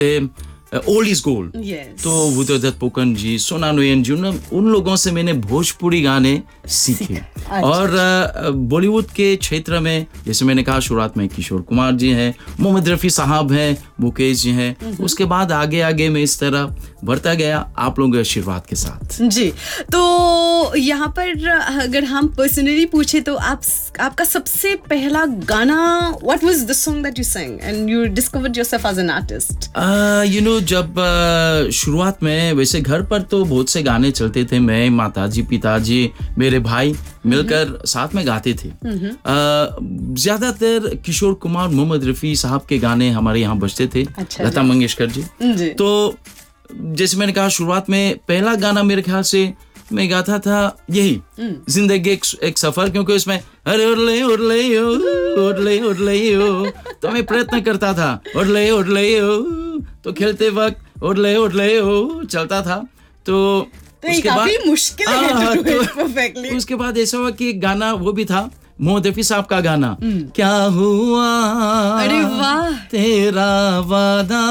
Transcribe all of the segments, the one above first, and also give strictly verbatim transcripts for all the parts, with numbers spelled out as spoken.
Old is gold. Yes. तो उदय पोकन जी, सोना नोयन जी, उन उन लोगों से मैंने भोजपुरी गाने सीखे। और अ, बॉलीवुड के क्षेत्र में जैसे मैंने कहा शुरुआत में किशोर कुमार जी हैं, मोहम्मद रफ़ी साहब हैं, मुकेश जी हैं। उसके बाद आगे आगे मैं इस तरह बढ़ता गया आप लोगों के आशीर्वाद के साथ। जी, तो यहाँ पर अगर हम पर्सनली पूछे तो आप आपका सबसे पहला गाना, what was the song that you sang and you discovered yourself as an artist? You know जब uh, शुरुआत में वैसे घर पर तो बहुत से गाने चलते थे, मैं माताजी पिताजी मेरे भाई मिलकर साथ में गाते थे। uh, ज्यादातर किशोर कुमार मोहम्मद रफ़ी साहब के गाने हमारे यहाँ बजते थे। अच्छा लता मंगेशकर जी। जी। तो जैसे मैंने कहा शुरुआत में पहला गाना मेरे ख्याल से मैं गाता था यही जिंदगी एक, एक सफर, क्योंकि उसमें अरे उड़ले उड़ले ओ उड़ले उड़ले ओ, तो मैं प्रयत्न करता था उड़ले उड़ले ओ, तो खेलते वक्त उड़ले उड़ले ओ चलता था। तो तो ये काफी मुश्किल है to do it perfectly। उसके बाद ऐसा हुआ कि एक गाना वो भी था मोहम्मद रफ़ी साहब का गाना, क्या हुआ अरे वाह, तेरा वादा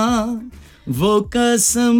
वो कसम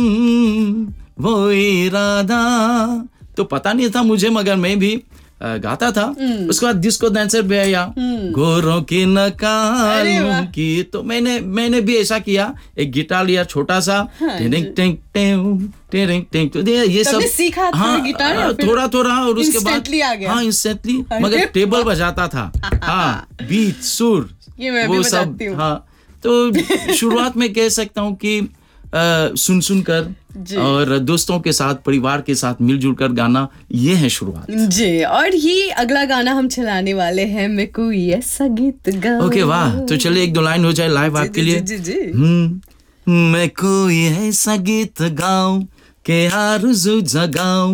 वो इरादा। तो पता नहीं था मुझे, मगर मैं भी आ, गाता था। उसके बाद डिस्को डांसर भी आया, गोरों की नकालों की, तो मैंने मैंने भी ऐसा किया, एक गिटार लिया छोटा सा, टिंग टिंग टिंग टिंग टिंग, तो ये सब सीखा हाँ गिटार थोड़ा थोड़ा। और उसके बाद instantly आ गया। हाँ इंस्टेंटली, मगर टेबल बजाता था, हाँ बीट सुर ये मैं भी वो सब। बजाती हूँ। हाँ तो शुरुआत में कह सकता हूँ कि आ, सुन सुन कर और दोस्तों के साथ परिवार के साथ मिलजुल कर गाना, ये है शुरुआत। जी, और ये अगला गाना हम चलाने वाले हैं, मैं कोई ऐसा गीत गाऊं। ओके वाह, तो चलिए एक दो लाइन हो जाए लाइव आपके लिए। जी जी जी। हम्म, मैं कोई ऐसा गीत गाऊं के आरज़ू जगाऊं,